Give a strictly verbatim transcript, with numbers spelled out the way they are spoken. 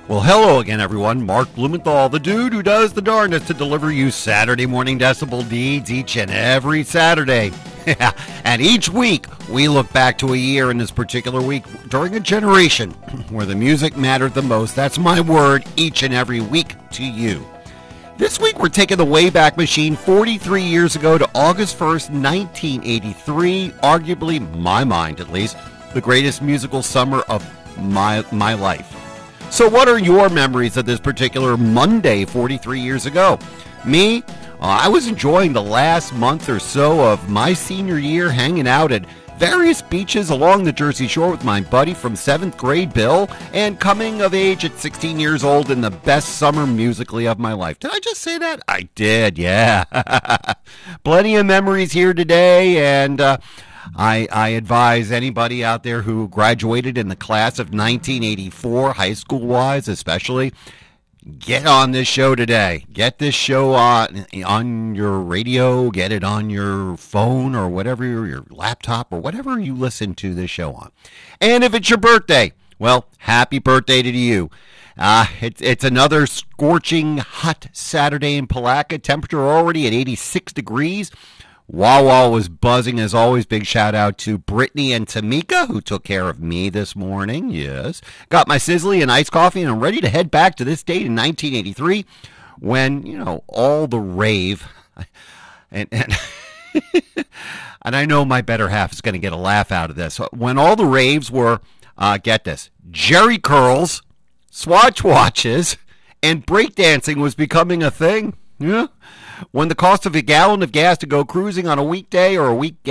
Well, hello again, everyone. Mark Blumenthal, the dude who does the darndest to deliver you Saturday morning decibel deeds each and every Saturday. And each week, we look back to a year in this particular week during a generation where the music mattered the most. That's my word each and every week to you. This week, we're taking the Wayback Machine forty-three years ago to August first, nineteen eighty-three, arguably, my mind at least, the greatest musical summer of my my life. So what are your memories of this particular Monday forty-three years ago? Me, uh, I was enjoying the last month or so of my senior year hanging out at various beaches along the Jersey Shore with my buddy from seventh grade, Bill, and coming of age at sixteen years old in the best summer musically of my life. Did I just say that? I did, yeah. Plenty of memories here today, and uh, I, I advise anybody out there who graduated in the class of nineteen eighty-four, high school-wise especially, get on this show today. Get this show on, on your radio, get it on your phone or whatever, your laptop or whatever you listen to this show on. And if it's your birthday, well, happy birthday to you. Uh, it's, it's another scorching hot Saturday in Palatka, temperature already at eighty-six degrees. Wawa was buzzing as always. Big shout out to Brittany and Tamika who took care of me this morning. Yes. Got my sizzly and iced coffee and I'm ready to head back to this date in nineteen eighty-three when, you know, all the rave and and, and I know my better half is going to get a laugh out of this. When all the raves were, uh, get this, Jerry curls, Swatch watches, and breakdancing was becoming a thing. Yeah. When the cost of a gallon of gas to go cruising on a weekday or a weekday